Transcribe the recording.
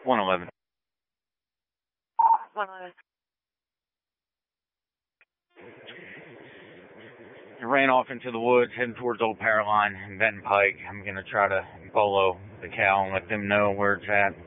111. 111. I ran off into the woods, heading towards Old Power Line and Benton Pike. I'm going to try to bolo the cow and let them know where it's at.